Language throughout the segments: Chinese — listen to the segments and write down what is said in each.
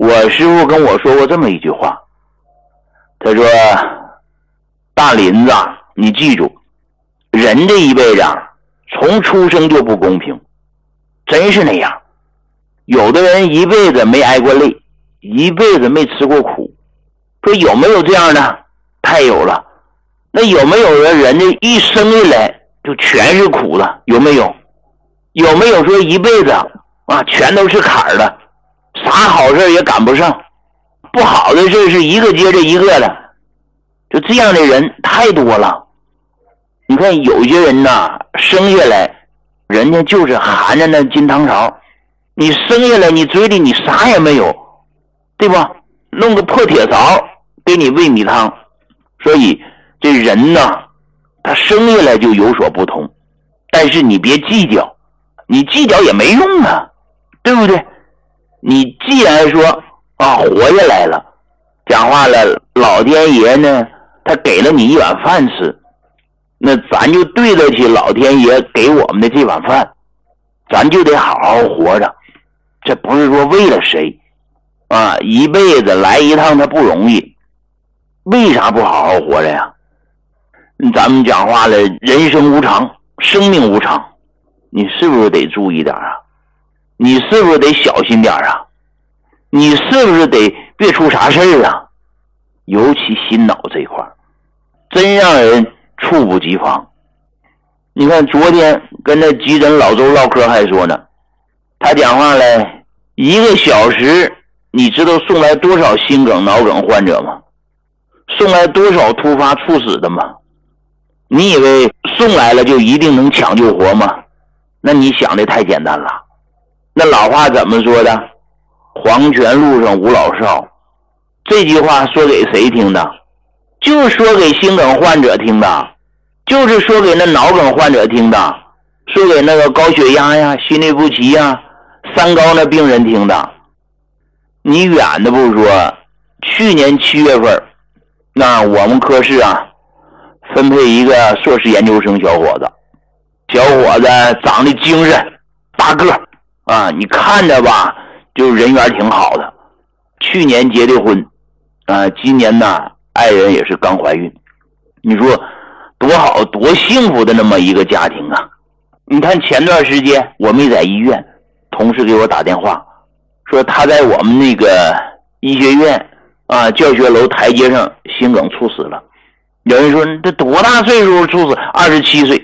我师傅跟我说过这么一句话，他说大林子啊，你记住，人这一辈子啊，从出生就不公平，真是那样。有的人一辈子没挨过累，一辈子没吃过苦，说有没有这样的？太有了。那有没有人家一生下来就全是苦的？有没有？有没有说一辈子啊全都是坎儿的，啥好事也赶不上，不好的事是一个接着一个的？就这样的人太多了。你看有些人呐，生下来人家就是含着那金汤勺，你生下来你嘴里你啥也没有，对吧？弄个破铁勺给你喂米汤。所以这人呢，他生下来就有所不同，但是你别计较，你计较也没用啊，对不对？你既然说啊活下来了，讲话了，老天爷呢他给了你一碗饭吃，那咱就对得起老天爷给我们的这碗饭，咱就得好好活着。这不是说为了谁啊，一辈子来一趟他不容易，为啥不好好活着呀？咱们讲话了，人生无常，生命无常，你是不是得注意点啊？你是不是得小心点啊？你是不是得别出啥事儿啊？尤其心脑这块真让人猝不及防。你看昨天跟那急诊老周唠嗑还说呢，他讲话了1个小时，你知道送来多少心梗脑梗患者吗？送来多少突发猝死的吗？你以为送来了就一定能抢救活吗？那你想的太简单了。那老话怎么说的？黄泉路上无老少。这句话说给谁听的？就是说给心梗患者听的，就是说给那脑梗患者听的，说给那个高血压呀、心律不齐呀、三高那病人听的。你远的不说，去年7月份，那我们科室啊分配一个硕士研究生小伙子，小伙子长得精神，大个啊，你看着吧就人缘挺好的。去年结的婚啊，今年呢爱人也是刚怀孕。你说多好多幸福的那么一个家庭啊。你看前段时间我没在医院，同事给我打电话说他在我们那个医学院啊教学楼台阶上心梗猝死了。有人说这多大岁数猝死？27岁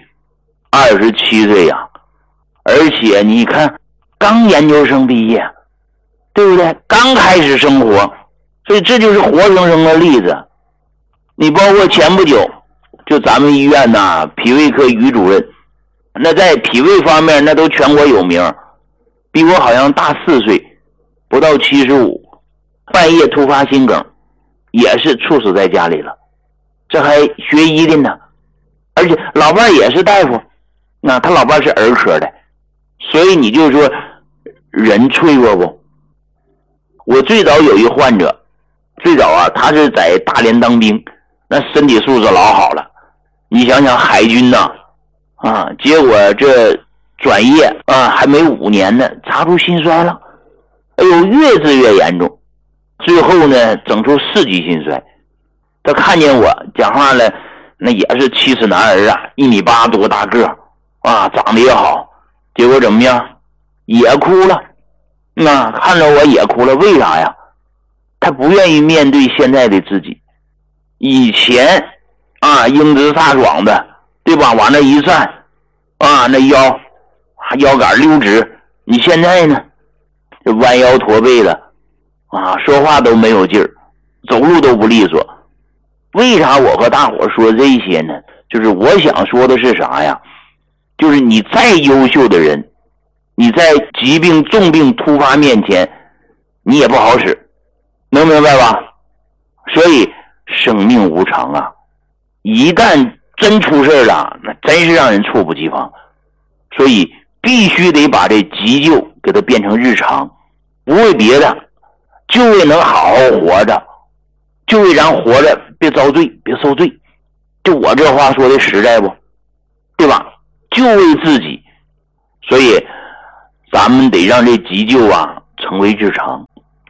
，27岁呀，而且你看刚研究生毕业，对不对？刚开始生活，所以这就是活生生的例子。你包括前不久就咱们医院呐脾胃科于主任，那在脾胃方面那都全国有名，比我好像大4岁，不到75，半夜突发心梗，也是猝死在家里了。这还学医的呢，而且老伴也是大夫，那他老伴是儿科的。所以你就说人脆弱不？我最早有一患者，最早啊他是在大连当兵，那身体素质老好了。你想想海军呐啊，结果这转业啊还没5年呢，查出心衰了。哎呦，越治越严重，最后呢整出4级心衰。他看见我讲话了，那也是7尺男儿啊，1.8米多大个啊，长得也好，结果怎么样？也哭了。那看着我也哭了，为啥呀？他不愿意面对现在的自己。以前啊英姿飒爽的，对吧？往那一站啊，那腰杆溜直。你现在呢，这弯腰驼背的啊，说话都没有劲儿，走路都不利索。为啥我和大伙说这些呢？就是我想说的是啥呀？就是你再优秀的人，你在疾病重病突发面前你也不好使，能明白吧？所以生命无常啊，一旦真出事了，那真是让人猝不及防。所以必须得把这急救给它变成日常，不为别的，就为能好好活着，就为咱活着别遭罪，别受罪。就我这话说的实在不？对吧？就为自己。所以咱们得让这急救啊成为日常。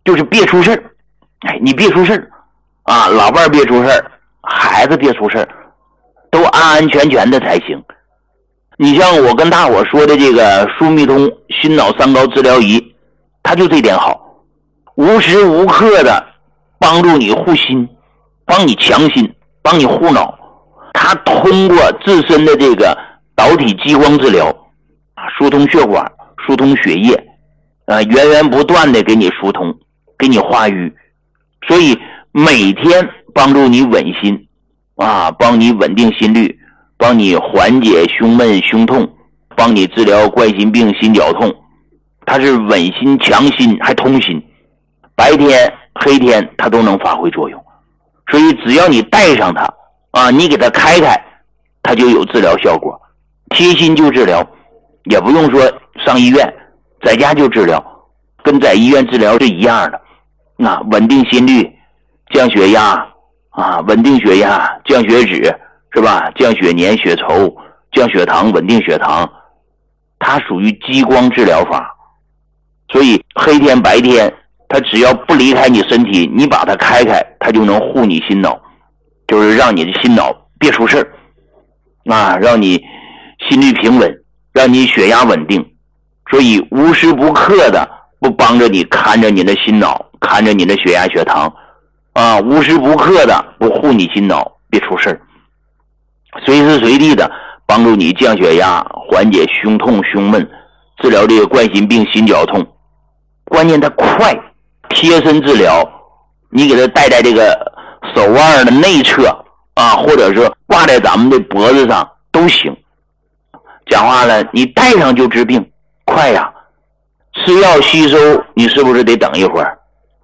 就是别出事儿。你别出事儿啊，老伴儿别出事儿，孩子别出事儿，都安安全全的才行。你像我跟大伙说的这个舒密通心脑三高治疗仪，它就这点好，无时无刻的帮助你护心，帮你强心，帮你护脑。它通过自身的这个导体激光治疗，疏通血管，疏通血液，源源不断的给你疏通，给你化瘀，所以每天帮助你稳心，帮你稳定心率，帮你缓解胸闷胸痛，帮你治疗冠心病心绞痛。它是稳心强心还通心，白天黑天它都能发挥作用。所以只要你带上它你给它开开，它就有治疗效果，贴心就治疗，也不用说上医院，在家就治疗，跟在医院治疗是一样的。稳定心率，降血压稳定血压，降血脂，是吧？降血粘血稠，降血糖，稳定血糖，它属于激光治疗法。所以黑天白天它只要不离开你身体，你把它开开，它就能护你心脑，就是让你的心脑别出事儿让你心率平稳，让你血压稳定。所以无时不刻的不帮着你看着你的心脑，看着你的血压血糖无时不刻的不护你心脑别出事儿，随时随地的帮助你降血压，缓解胸痛胸闷，治疗这个冠心病心绞痛。关键它快，贴身治疗，你给它戴在这个手腕的内侧或者说挂在咱们的脖子上都行。讲话了，你戴上就治病，快呀！吃药吸收你是不是得等一会儿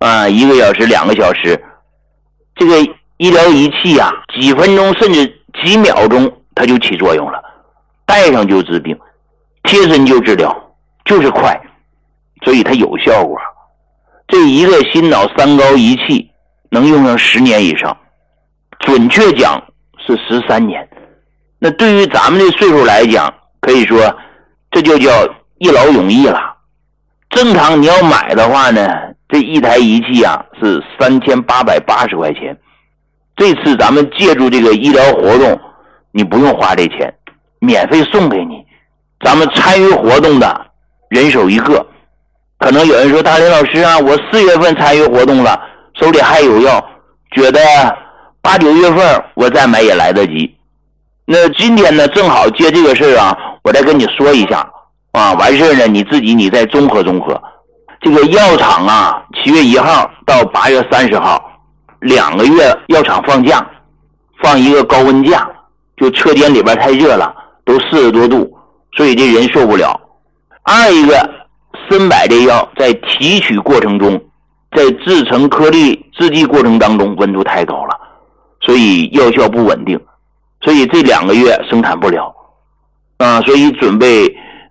1个小时2个小时？这个医疗仪器几分钟甚至几秒钟它就起作用了，戴上就治病，贴身就治疗，就是快，所以它有效果。这一个心脑三高仪器能用上10年以上，准确讲是13年。那对于咱们的岁数来讲，可以说这就叫一劳永逸了。正常你要买的话呢，这一台仪器是3880块钱。这次咱们借助这个医疗活动，你不用花这钱，免费送给你。咱们参与活动的人手一个。可能有人说，大林老师我4月份参与活动了，手里还有药，觉得8、9月份我再买也来得及。那今天呢，正好借这个事我再跟你说一下完事呢，你再综合。这个药厂7月1号到8月30号2个月药厂放假，放一个高温假，就车间里边太热了，都40多度，所以这人受不了。二一个，参柏这药在提取过程中，在制成颗粒制剂过程当中温度太高了，所以药效不稳定，所以这2个月生产不了所以准备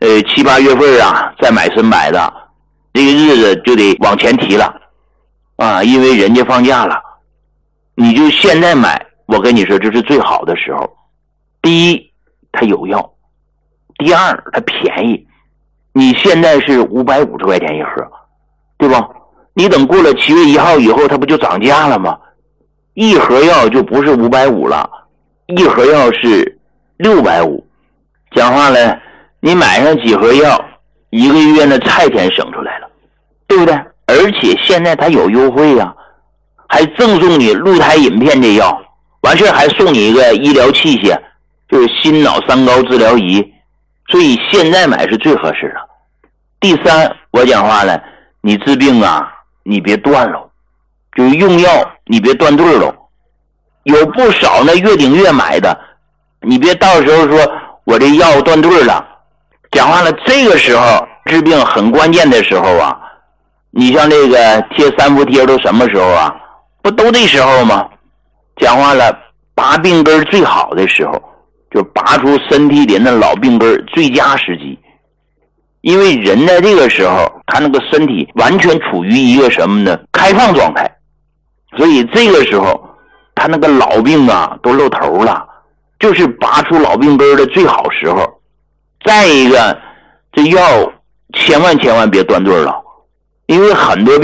7、8月份再买参柏的，这个日子就得往前提了因为人家放假了。你就现在买，我跟你说这是最好的时候。第一，它有药；第二，它便宜。你现在是550块钱一盒，对吧？你等过了7月1号以后，它不就涨价了吗？一盒药就不是550了，一盒药是650。讲话了，你买上几盒药，1个月的菜钱省出来了，对不对？而且现在它有优惠还赠送你鹿胎饮片这药，完事还送你一个医疗器械，就是心脑三高治疗仪，所以现在买是最合适的。第三，我讲话了，你治病你别断了，就是用药你别断队了。有不少那月顶月买的，你别到时候说我这药断队了。讲话了，这个时候治病很关键的时候你像这个贴3伏贴都什么时候不都这时候吗？讲话了，拔病根最好的时候，就拔出身体里那老病根最佳时机。因为人在这个时候，他那个身体完全处于一个什么呢？开放状态，所以这个时候他那个老病都露头了，就是拔出老病根的最好时候。再一个，这药千万别断队了，因为很多